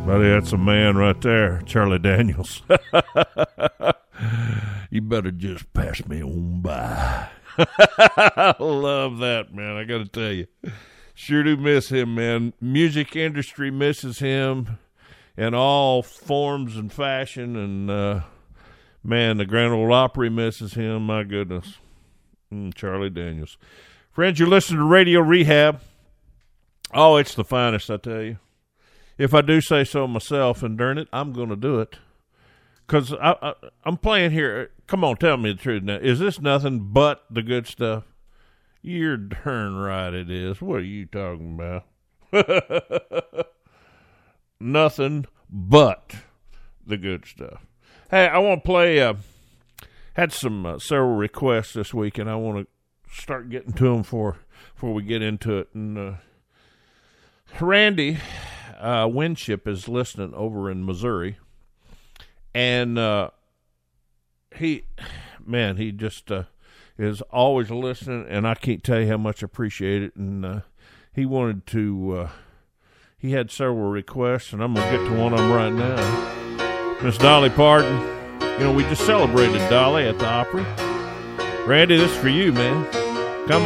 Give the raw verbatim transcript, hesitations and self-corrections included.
Buddy, that's a man right there, Charlie Daniels. You better just pass me on by. I love that, man. I got to tell you. Sure do miss him, man. Music industry misses him in all forms and fashion. And, uh, man, the Grand Ole Opry misses him. My goodness. Mm, Charlie Daniels. Friends, you're listening to Radio Rehab. Oh, it's the finest, I tell you. If I do say so myself, and darn it, I'm going to do it. Because I, I, I'm playing here. Come on, tell me the truth now. Is this nothing but the good stuff? You're darn right it is. What are you talking about? Nothing but the good stuff. Hey, I want to play. Uh, had some uh, several requests this week, and I want to start getting to them before, before we get into it. And uh, Randy uh, Winship is listening over in Missouri. And uh, he, man, he just uh, is always listening, and I can't tell you how much I appreciate it. And uh, he wanted to, uh, he had several requests, and I'm going to get to one of them right now. Miss Dolly Parton, you know, we just celebrated Dolly at the Opry. Randy, this is for you, man.